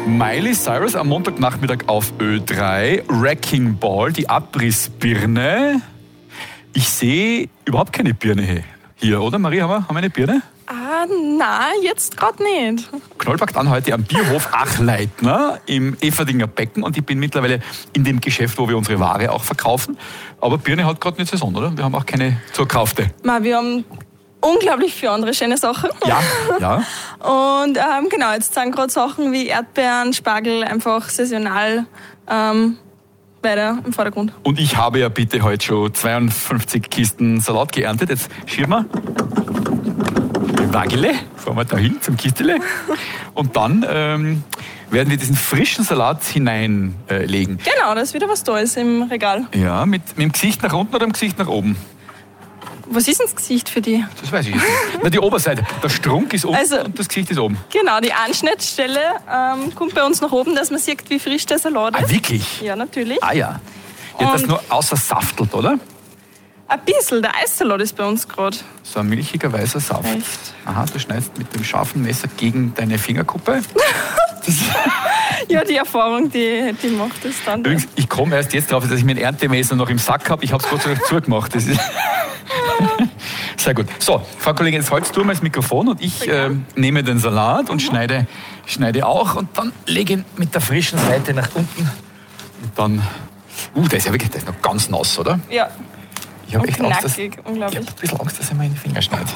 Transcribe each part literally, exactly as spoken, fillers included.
Miley Cyrus am Montagnachmittag auf Ö drei. Wrecking Ball, die Abrissbirne. Ich sehe überhaupt keine Birne hier, oder Marie? Haben wir, haben wir eine Birne? Ah, nein, jetzt gerade nicht. Knoll packt an heute am Bierhof Achleitner im Everdinger Becken und ich bin mittlerweile in dem Geschäft, wo wir unsere Ware auch verkaufen. Aber Birne hat gerade nicht Saison, oder? Wir haben auch keine zur Kaufte. Ma, wir haben unglaublich viele andere schöne Sachen. Ja, ja. Und ähm, genau, jetzt sind gerade Sachen wie Erdbeeren, Spargel einfach saisonal ähm, weiter im Vordergrund. Und ich habe ja bitte heute schon zweiundfünfzig Kisten Salat geerntet. Jetzt schieben wir die Wagele, fahren wir da hin zum Kistele. Und dann ähm, werden wir diesen frischen Salat hineinlegen. Äh, genau, da ist wieder was Tolles im Regal. Ja, mit, mit dem Gesicht nach unten oder dem Gesicht nach oben? Was ist denn das Gesicht für die? Das weiß ich jetzt nicht. Na, die Oberseite. Der Strunk ist unten Also, und das Gesicht ist oben. Genau, die Anschnittstelle ähm, kommt bei uns nach oben, dass man sieht, wie frisch der Salat ist. Ah, wirklich? Ja, natürlich. Ah ja. Ja, das nur außersaftelt, oder? Ein bisschen, der Eissalat ist bei uns gerade. So ein milchiger weißer Saft. Echt? Aha, du schneidest mit dem scharfen Messer gegen deine Fingerkuppe. Ja, die Erfahrung, die, die macht das dann. Übrigens, ich komme erst jetzt drauf, dass ich mein Erntemesser noch im Sack habe. Ich habe es Gott sei Dank zugemacht. Das ist sehr gut. So, Frau Kollegin, jetzt holst du mal das Mikrofon und ich äh, nehme den Salat und mhm. schneide, schneide auch und dann lege ihn mit der frischen Seite nach unten. Und dann, uh, der ist ja wirklich, der ist noch ganz nass, oder? Ja. Ich habe echt Angst, dass, ich habe ein bisschen Angst, dass er mir in die Finger schneidet.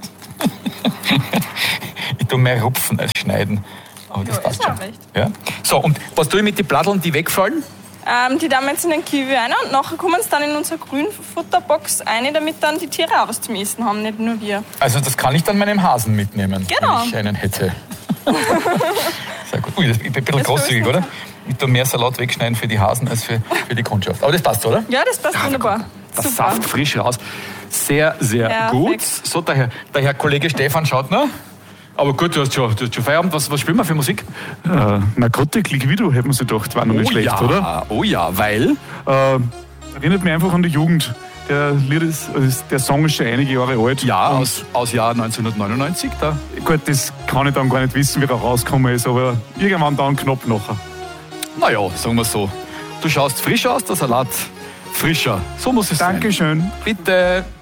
Ich tue mehr rupfen als schneiden. Aber das ja, passt schon. Recht. Ja. So, und was tue ich mit den Platteln, die wegfallen? Ähm, die tun wir jetzt in den Kiwi rein und nachher kommen sie dann in unsere Grünfutterbox rein, damit dann die Tiere auch was zum Essen haben, nicht nur wir. Also das kann ich dann meinem Hasen mitnehmen, genau. wenn ich einen hätte. Sehr gut. Ui, das ist ein bisschen großzügig, oder? Ich tue mehr Salat wegschneiden für die Hasen als für, für die Kundschaft. Aber das passt, oder? Ja, das passt ja, wunderbar. Der Saft frisch raus. Sehr, sehr Perfekt. Gut. So, der Herr, der Herr Kollege Stefan schaut noch. Aber gut, du hast schon, du hast schon Feierabend. Was, was spielen wir für Musik? Äh, Narkotik Liquido, hätten wir sich gedacht. War noch nicht oh schlecht, ja, oder? Oh ja, weil? Äh, erinnert mich einfach an die Jugend. Der, Lied ist, also der Song ist schon einige Jahre alt. Ja, aus, aus Jahr neunzehnhundertneunundneunzig. Da. Gut, das kann ich dann gar nicht wissen, wie der rausgekommen ist, aber irgendwann dann knapp nachher. Naja, sagen wir so. Du schaust frisch aus, der Salat frischer. So muss es Dankeschön. sein. Dankeschön. Bitte.